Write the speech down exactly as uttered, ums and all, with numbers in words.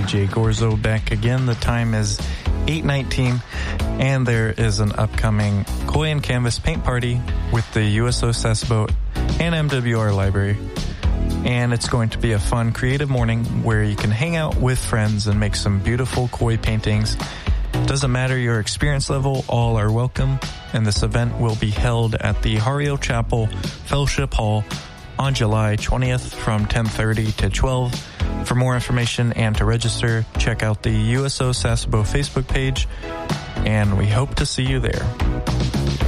D J Gorzo back again. The time is eight nineteen, and there is an upcoming Koi and Canvas paint party with the U S O Sasebo and M W R Library. And it's going to be a fun, creative morning where you can hang out with friends and make some beautiful koi paintings. Doesn't matter your experience level, all are welcome. And this event will be held at the Hario Chapel Fellowship Hall on July twentieth from ten thirty to twelve. For more information and to register, check out the U S O Sasebo Facebook page, and we hope to see you there.